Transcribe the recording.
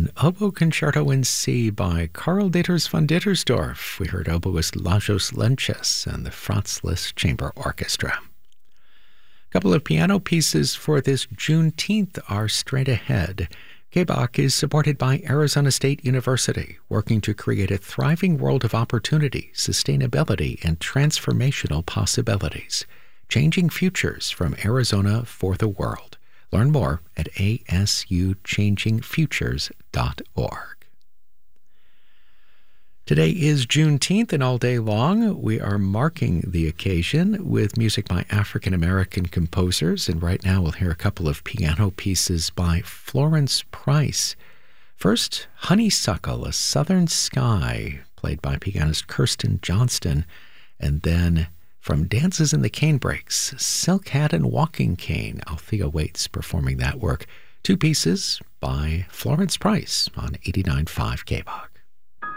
An oboe concerto in C by Karl Dieters von Dittersdorf. We heard oboist Lajos Lenches and the Franz Liszt Chamber Orchestra. A couple of piano pieces for this Juneteenth are straight ahead. KBach is supported by Arizona State University, working to create a thriving world of opportunity, sustainability, and transformational possibilities. Changing futures from Arizona for the world. Learn more at asuchangingfutures.org. Today is Juneteenth, and all day long we are marking the occasion with music by African-American composers, and right now we'll hear a couple of piano pieces by Florence Price. First, Honeysuckle, A Southern Sky, played by pianist Kirsten Johnston, and then from Dances in the Canebrakes, Silk Hat and Walking Cane, Althea Waits performing that work. Two pieces by Florence Price on 89.5 KBach.